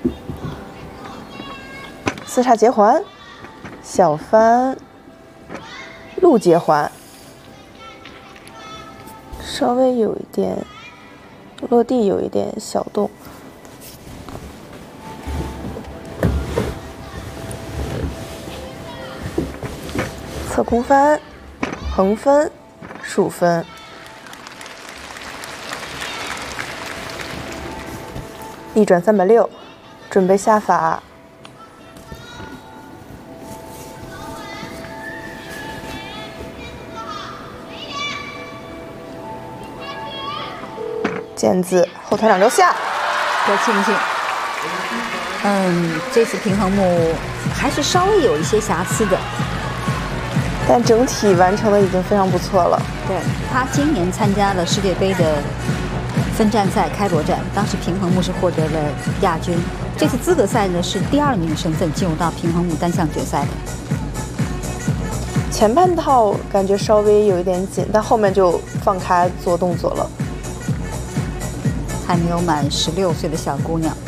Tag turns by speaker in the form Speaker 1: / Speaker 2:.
Speaker 1: 四叉结环，小翻，路结环，稍微有一点落地，有一点小动。侧空翻，横分，竖分。逆转360，准备下法。毽子后腿2溜下，
Speaker 2: 要庆幸。这次平衡木还是稍微有一些瑕疵的，
Speaker 1: 但整体完成的已经非常不错了。
Speaker 2: 对，他今年参加了世界杯的分站赛开罗站，当时平衡木是获得了亚军。这次资格赛呢是第2名的身份进入到平衡木单项决赛的。
Speaker 1: 前半套感觉稍微有一点紧，但后面就放开做动作了。
Speaker 2: 还没有满16岁的小姑娘。